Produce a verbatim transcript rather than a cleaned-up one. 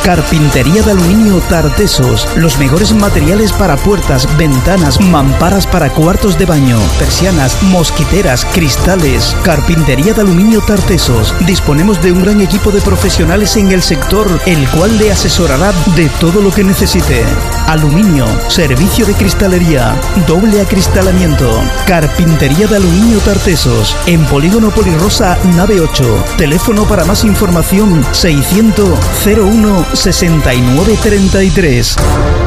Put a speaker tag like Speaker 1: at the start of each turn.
Speaker 1: Carpintería de aluminio Tartesos. Los mejores materiales para puertas, ventanas, mamparas para cuartos de baño, persianas, mosquiteras, cristales. Carpintería de aluminio Tartesos. Disponemos de un gran equipo de profesionales en el sector, el cual le asesorará de todo lo que necesite. Aluminio, servicio de cristalería, doble acristalamiento. Carpintería de aluminio Tartesos. En Polígono Polirosa, nave ocho. Teléfono para más información seiscientos cero uno sesenta y nueve treinta y tres.